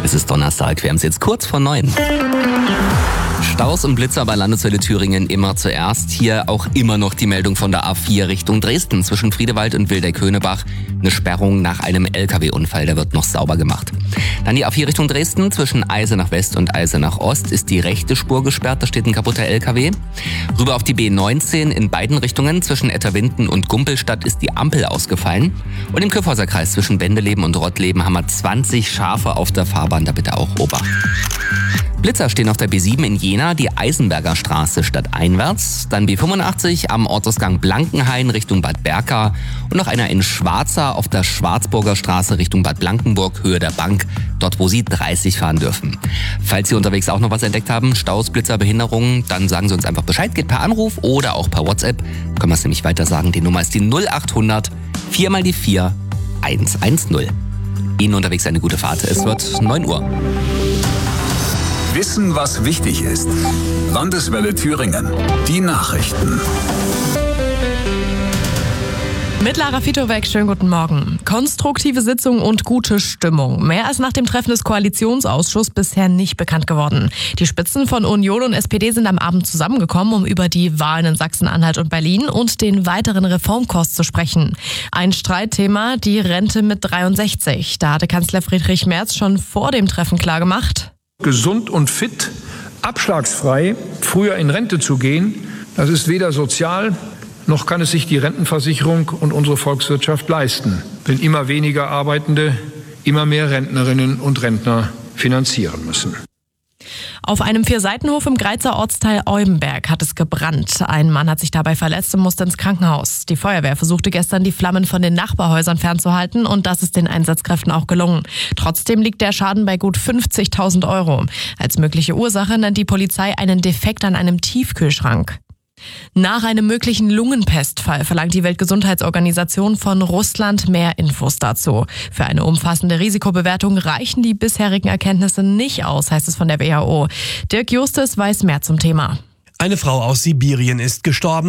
Es ist Donnerstag, wir haben es jetzt kurz vor 9. Staus und Blitzer bei Landeswelle Thüringen immer zuerst. Hier auch immer noch die Meldung von der A4 Richtung Dresden. Zwischen Friedewald und Wildeck-Höhnebach eine Sperrung nach einem LKW-Unfall. Der wird noch sauber gemacht. Dann die A4 Richtung Dresden. Zwischen Eisenach West und Eisenach Ost ist die rechte Spur gesperrt. Da steht ein kaputter LKW. Rüber auf die B19 in beiden Richtungen. Zwischen Etterwinden und Gumpelstadt ist die Ampel ausgefallen. Und im Kyffhäuser Kreis zwischen Bendeleben und Rottleben haben wir 20 Schafe auf der Fahrbahn. Da bitte auch Obacht. Blitzer stehen auf der B7 in Jena, die Eisenberger Straße stadteinwärts, dann B85 am Ortsausgang Blankenhain Richtung Bad Berka und noch einer in Schwarza auf der Schwarzburger Straße Richtung Bad Blankenburg, Höhe der Bank, dort wo Sie 30 fahren dürfen. Falls Sie unterwegs auch noch was entdeckt haben, Staus, Blitzer, Behinderungen, dann sagen Sie uns einfach Bescheid, geht per Anruf oder auch per WhatsApp. Können wir es nämlich weiter sagen, die Nummer ist die 0800 4 mal die 4 110. Ihnen unterwegs eine gute Fahrt, es wird 9 Uhr. Wissen, was wichtig ist. Landeswelle Thüringen. Die Nachrichten. Mit Lara Fitowek, schönen guten Morgen. Konstruktive Sitzung und gute Stimmung. Mehr als nach dem Treffen des Koalitionsausschusses bisher nicht bekannt geworden. Die Spitzen von Union und SPD sind am Abend zusammengekommen, um über die Wahlen in Sachsen-Anhalt und Berlin und den weiteren Reformkurs zu sprechen. Ein Streitthema, die Rente mit 63. Da hatte Kanzler Friedrich Merz schon vor dem Treffen klargemacht: Gesund und fit, abschlagsfrei, früher in Rente zu gehen, das ist weder sozial, noch kann es sich die Rentenversicherung und unsere Volkswirtschaft leisten, wenn immer weniger Arbeitende immer mehr Rentnerinnen und Rentner finanzieren müssen. Auf einem 4-Seitenhof im Greizer Ortsteil Eubenberg hat es gebrannt. Ein Mann hat sich dabei verletzt und musste ins Krankenhaus. Die Feuerwehr versuchte gestern, die Flammen von den Nachbarhäusern fernzuhalten, und das ist den Einsatzkräften auch gelungen. Trotzdem liegt der Schaden bei gut 50.000 €. Als mögliche Ursache nennt die Polizei einen Defekt an einem Tiefkühlschrank. Nach einem möglichen Lungenpestfall verlangt die Weltgesundheitsorganisation von Russland mehr Infos dazu. Für eine umfassende Risikobewertung reichen die bisherigen Erkenntnisse nicht aus, heißt es von der WHO. Dirk Justus weiß mehr zum Thema. Eine Frau aus Sibirien ist gestorben.